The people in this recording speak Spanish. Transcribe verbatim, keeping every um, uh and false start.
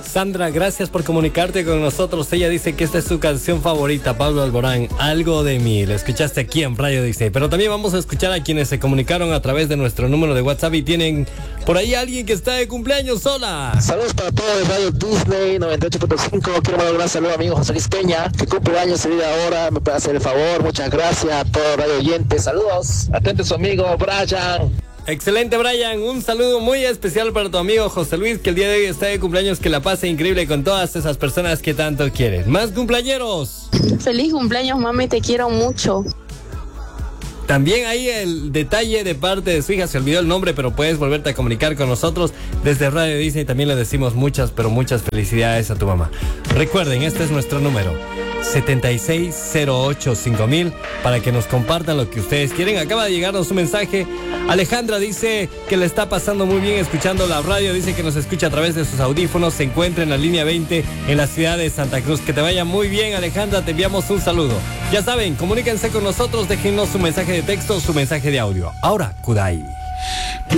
Sandra, gracias por comunicarte con nosotros. Ella dice que esta es su canción favorita, Pablo Alborán, Algo de mí. La escuchaste aquí en Radio Disney. Pero también vamos a escuchar a quienes se comunicaron a través de nuestro número de WhatsApp y tienen por ahí alguien que está de cumpleaños. Hola. Saludos para todos de Radio Disney noventa y ocho punto cinco. Quiero mandar un gran saludo a mi amigo José Luis Peña, que cumple años el día de ahora. Me puede hacer el favor. Muchas gracias a todos los radio oyentes. Saludos. Atento a su amigo Brian. Excelente, Brian. Un saludo muy especial para tu amigo José Luis, que el día de hoy está de cumpleaños. Que la pase increíble con todas esas personas que tanto quieres. Más cumpleañeros. Feliz cumpleaños, mami, te quiero mucho. También ahí el detalle de parte de su hija, se olvidó el nombre, pero puedes volverte a comunicar con nosotros desde Radio Disney. También le decimos muchas, pero muchas felicidades a tu mamá. Recuerden, este es nuestro número, setenta y seis cero ocho cinco mil, para que nos compartan lo que ustedes quieren. Acaba de llegarnos un mensaje. Alejandra dice que le está pasando muy bien escuchando la radio. Dice que nos escucha a través de sus audífonos. Se encuentra en la línea veinte en la ciudad de Santa Cruz. Que te vaya muy bien, Alejandra. Te enviamos un saludo. Ya saben, comuníquense con nosotros. Déjenos su mensaje de texto, su mensaje de audio. Ahora, Kudai.